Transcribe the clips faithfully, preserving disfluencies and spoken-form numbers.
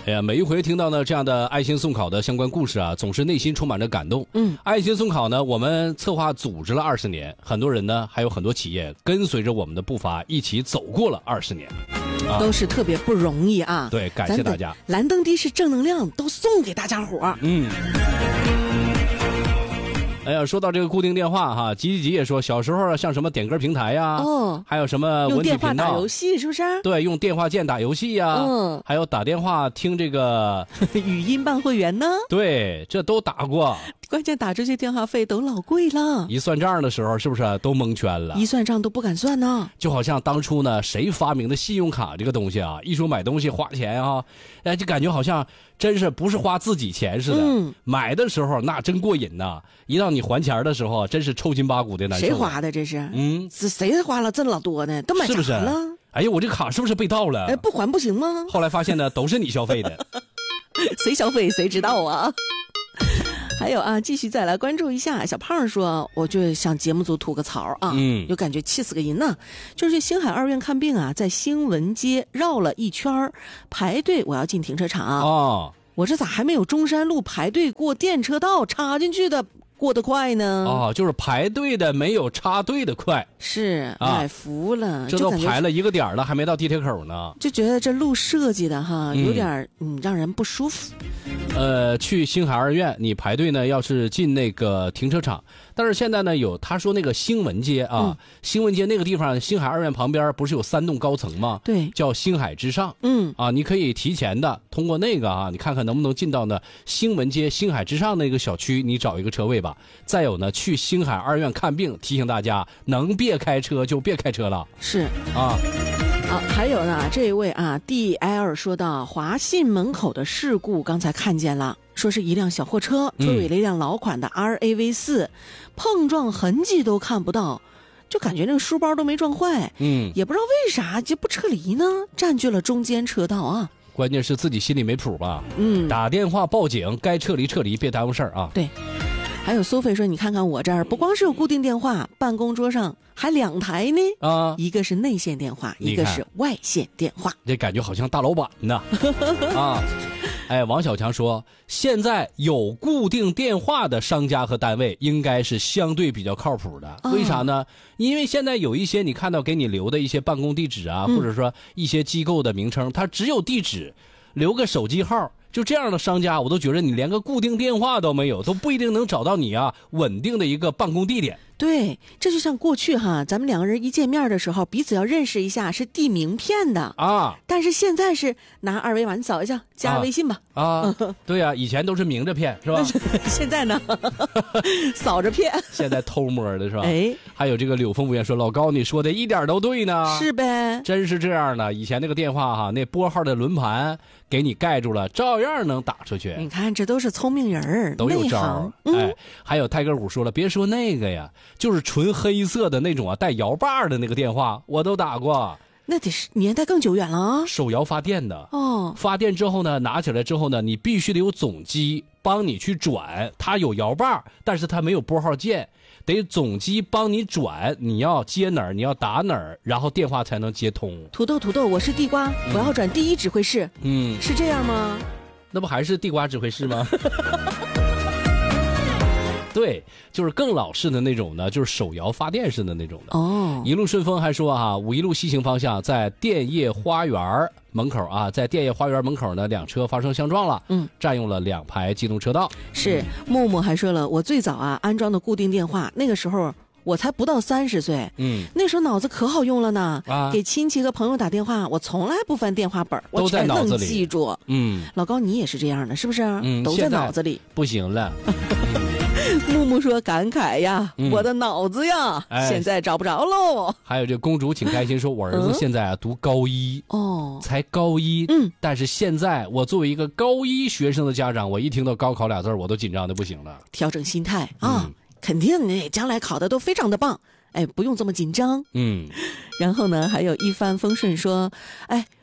哎呀，每一回听到呢这样的爱心送考的相关故事啊，总是内心充满着感动。 嗯， 爱心送考呢，我们策划组织了二十年，很多人呢，还有很多企业跟随着我们的步伐，一起走过了二十年。 啊、都是特别不容易啊！ 对，感谢大家。 蓝灯的士正能量都送给大家伙儿。 嗯。哎呀，说到这个固定电话哈，吉吉吉也说，小时候像什么点歌平台呀， 哦， 还有什么文体频道， 用电话打游戏是不是？ 对，用电话键打游戏呀， 嗯， 还有打电话听这个语音办会员呢。 对，这都打过。 关键打这些电话费都老贵了， 一算账的时候是不是都蒙圈了？ 一算账都不敢算呢。 就好像当初呢，谁发明的信用卡这个东西啊？一说买东西花钱啊，哎，就感觉好像真是不是花自己钱似的。 嗯， 买的时候那真过瘾呐，一到你还钱的时候，真是抽筋扒骨的难受。 谁花的这是？ 嗯， 是谁花了这老多呢？都买啥了？ 是不是？哎呀，我这卡是不是被盗了？ 哎，不还不行吗？ 后来发现呢，都是你消费的。 谁消费谁知道啊。还有啊，继续再来关注一下。小胖说，我就向节目组吐个槽啊， 嗯， 就感觉气死个人呢。就是星海二院看病啊，在兴文街绕了一圈排队，我要进停车场哦， 我这咋还没有中山路排队过电车道插进去的过得快呢？ 哦，就是排队的没有插队的快。 是，哎，服了， 这都排了一个点了，还没到地铁口呢， 就觉得这路设计的哈，有点嗯让人不舒服。 呃，去星海二院，你排队呢，要是进那个停车场，但是现在呢，有他说那个兴文街啊，嗯、兴文街那个地方，星海二院旁边不是有三栋高层吗？ 对， 叫星海之上。 嗯， 啊，你可以提前的通过那个啊，你看看能不能进到呢兴文街星海之上那个小区，你找一个车位吧。再有呢，去星海二院看病，提醒大家能别开车就别开车了。 是啊。 啊，还有呢，这位啊 D L 说到华信门口的事故，刚才看见了，说是一辆小货车追尾了一辆老款的 R A V 四、嗯、碰撞痕迹都看不到，就感觉那个书包都没撞坏， 嗯， 也不知道为啥就不撤离呢，占据了中间车道啊。 关键是自己心里没谱吧？ 嗯， 打电话报警，该撤离撤离，别耽误事儿啊。 对。还有苏菲说，你看看我这儿不光是有固定电话，办公桌上还两台呢啊， 一个是内线电话，一个是外线电话， 这感觉好像大老板呢啊。哎，王小强说，现在有固定电话的商家和单位应该是相对比较靠谱的，为啥呢？因为现在有一些你看到给你留的一些办公地址啊， 嗯、 或者说一些机构的名称，它只有地址，留个手机号。就这样的商家，我都觉得你连个固定电话都没有，都不一定能找到你啊稳定的一个办公地点。 对，这就像过去哈，咱们两个人一见面的时候，彼此要认识一下，是递名片的啊。但是现在是拿二维码你扫一下，加微信吧。 啊，啊对呀、啊，以前都是明着骗，是吧？ 现在呢，扫着骗。 现在偷摸的是吧？ 哎， 还有这个柳风无言说，老高你说的一点都对呢。 是呗， 真是这样的。以前那个电话哈，那拨号的轮盘给你盖住了，照样能打出去。 你看，这都是聪明人， 都有招。 嗯、 哎，还有泰戈虎说了，别说那个呀。就是纯黑色的那种啊，带摇把的那个电话，我都打过。 那得是年代更久远了啊！ 手摇发电的哦， 发电之后呢，拿起来之后呢，你必须得有总机帮你去转，它有摇把，但是它没有拨号键，得总机帮你转，你要接哪儿，你要打哪儿，然后电话才能接通。 土豆土豆，我是地瓜，嗯、我要转第一指挥室。 嗯， 是这样吗？ 那不还是地瓜指挥室吗？对，就是更老式的那种呢，就是手摇发电式的那种的。 哦， 一路顺风还说哈、啊，五一路西行方向在电业花园门口啊，在电业花园门口呢，两车发生相撞了， 嗯， 占用了两排机动车道。 是，木木还说了，我最早啊安装的固定电话，那个时候我才不到三十岁， 嗯， 那时候脑子可好用了呢， 啊， 给亲戚和朋友打电话，我从来不翻电话本， 都在脑子里， 我全能记住。 嗯， 老高你也是这样的，是不是？ 嗯， 都在脑子里。 不行了。 木木说：“感慨呀， 嗯、 我的脑子呀， 哎、 现在找不着喽。” 还有这公主请开心说：“我儿子现在啊、嗯、读高一哦， 才高一， 嗯， 但是现在我作为一个高一学生的家长，我一听到高考俩字我都紧张的不行了。 调整心态啊，嗯、肯定呢，将来考的都非常的棒，哎，不用这么紧张。 嗯， 然后呢，还有一帆风顺说，哎。”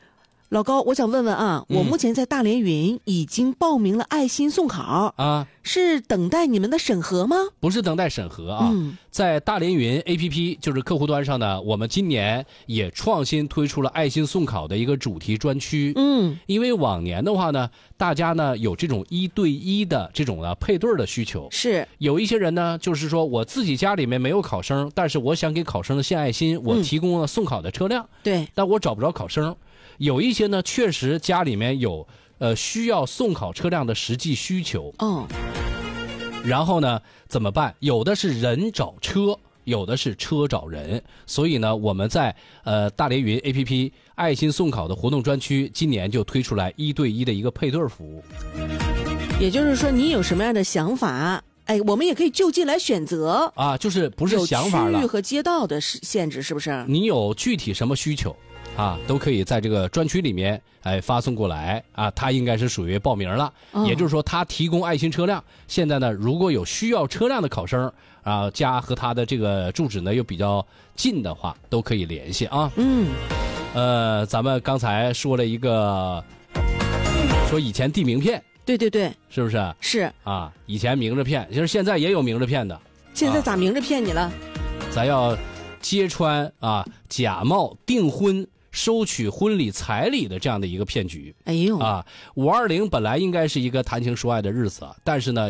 老高，我想问问啊， 嗯我目前在大连云已经报名了爱心送考啊， 是等待你们的审核吗？ 不是等待审核啊， 嗯、 在大连云 A P P 就是客户端上呢，我们今年也创新推出了爱心送考的一个主题专区。 嗯， 因为往年的话呢，大家呢有这种一对一的这种呢配对的需求， 是有一些人呢就是说我自己家里面没有考生，但是我想给考生献爱心，我提供了送考的车辆， 嗯、对， 但我找不着考生。有一些呢，确实家里面有呃需要送考车辆的实际需求哦。 然后呢，怎么办？有的是人找车，有的是车找人。所以呢，我们在呃大连云 A P P 爱心送考的活动专区，今年就推出来一对一的一个配对服务。 也就是说，你有什么样的想法？哎，我们也可以就近来选择啊，就是不是想法了， 有区域和街道的限制，是不是？ 你有具体什么需求？啊，都可以在这个专区里面哎发送过来啊，它应该是属于报名了， 哦、 也就是说他提供爱心车辆。现在呢，如果有需要车辆的考生啊，家和他的这个住址呢又比较近的话，都可以联系啊。 嗯， 呃，咱们刚才说了一个，说以前递名片， 对对对， 是不是？ 是啊，以前明着骗，其实现在也有明着骗的。 现在咋明着骗你了？啊、 咱要揭穿啊假冒订婚、收取婚礼彩礼的这样的一个骗局。 哎呦啊，五二零本来应该是一个谈情说爱的日子，但是呢。